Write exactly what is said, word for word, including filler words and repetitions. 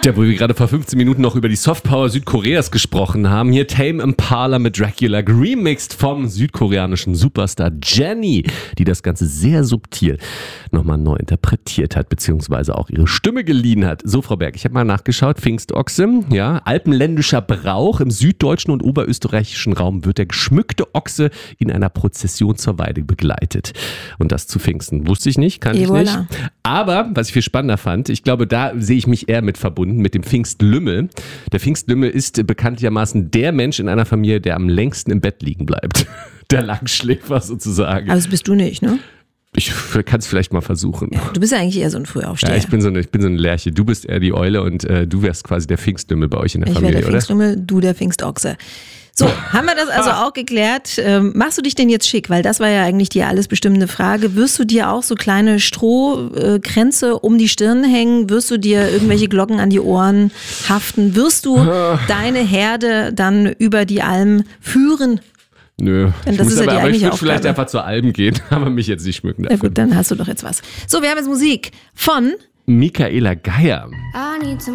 Ja, wo wir gerade vor fünfzehn Minuten noch über die Softpower Südkoreas gesprochen haben. Hier Tame Impala mit Dracula, geremixed vom südkoreanischen Superstar Jennie, die das Ganze sehr subtil nochmal neu interpretiert hat, beziehungsweise auch ihre Stimme geliehen hat. So, Frau Berg, ich habe mal nachgeschaut. Pfingstochse, ja, alpenländischer Brauch. Im süddeutschen und oberösterreichischen Raum wird der geschmückte Ochse in einer Prozession zur Weide begleitet. Und das zu Pfingsten. Wusste ich nicht, kannte ich voilà. nicht. Aber, was ich viel spannender fand, ich glaube, da sehe ich mich eher mit verbunden, mit dem Pfingstlümmel. Der Pfingstlümmel ist bekanntlichermaßen der Mensch in einer Familie, der am längsten im Bett liegen bleibt. Der Langschläfer sozusagen. Aber das bist du nicht, ne? Ich kann es vielleicht mal versuchen. Ja, du bist ja eigentlich eher so ein Frühaufsteher. Ja, ich bin so eine, ich bin so eine Lerche. Du bist eher die Eule und äh, du wärst quasi der Pfingstlümmel bei euch in der ich Familie, oder? Ich wäre der Pfingstlümmel, du der Pfingstochse. So, haben wir das also auch geklärt. Ähm, machst du dich denn jetzt schick? Weil das war ja eigentlich die alles bestimmende Frage. Wirst du dir auch so kleine Strohkränze um die Stirn hängen? Wirst du dir irgendwelche Glocken an die Ohren haften? Wirst du deine Herde dann über die Alm führen? Nö, Denn ich, das muss ist ja aber, die aber ich eigentliche würde vielleicht Aufgabe. einfach zur Alm gehen, aber mich jetzt nicht schmücken Na dafür. gut, dann hast du doch jetzt was. So, wir haben jetzt Musik von Michaela Geier. I need some